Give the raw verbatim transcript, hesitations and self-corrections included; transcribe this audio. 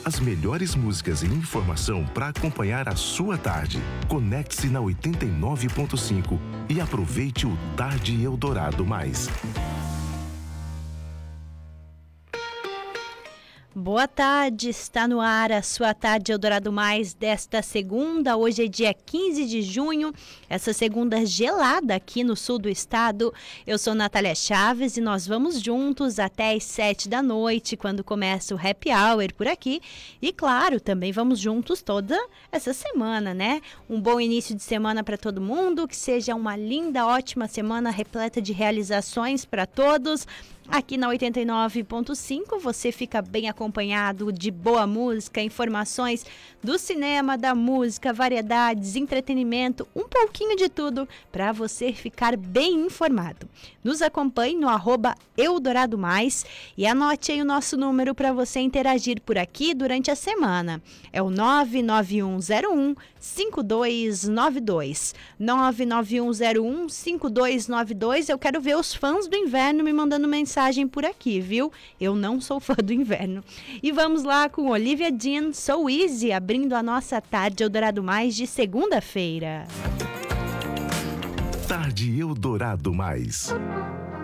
As melhores músicas e informação para acompanhar a sua tarde. Conecte-se na oitenta e nove ponto cinco e aproveite o Tarde Eldorado Mais. Boa tarde, está no ar a sua Tarde Eldorado Mais desta segunda. Hoje é dia quinze de junho, essa segunda gelada aqui no sul do estado. Eu sou Natália Chaves e nós vamos juntos até às sete da noite, quando começa o Happy Hour por aqui. E claro, também vamos juntos toda essa semana, né? Um bom início de semana para todo mundo, que seja uma linda, ótima semana repleta de realizações para todos. Aqui na oitenta e nove ponto cinco você fica bem acompanhado de boa música, informações do cinema, da música, variedades, entretenimento, um pouquinho de tudo para você ficar bem informado. Nos acompanhe no arroba Eldorado Mais e anote aí o nosso número para você interagir por aqui durante a semana. É o nove nove um zero um cinco dois nove dois. nove nove um zero um cinco dois nove dois. Eu quero ver os fãs do inverno me mandando mensagem por aqui, viu? Eu não sou fã do inverno. E vamos lá com Olivia Dean, So Easy, abrindo a nossa Tarde Eldorado Mais de segunda-feira. Tarde Eldorado Mais.